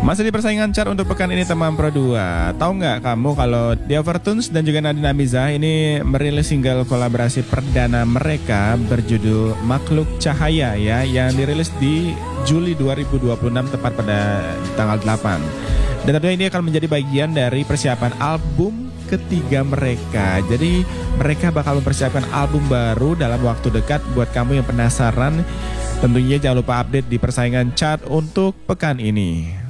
Masih di persaingan chart untuk pekan ini teman Pro 2. Tahu nggak kamu kalau The Overtones dan juga Nadine Amizah ini merilis single kolaborasi perdana mereka berjudul Makhluk Cahaya ya, yang dirilis di Juli 2026 tepat pada tanggal 8. Dan tentunya ini akan menjadi bagian dari persiapan album ketiga mereka. Jadi mereka bakal mempersiapkan album baru dalam waktu dekat. Buat kamu yang penasaran, tentunya jangan lupa update di persaingan chart untuk pekan ini.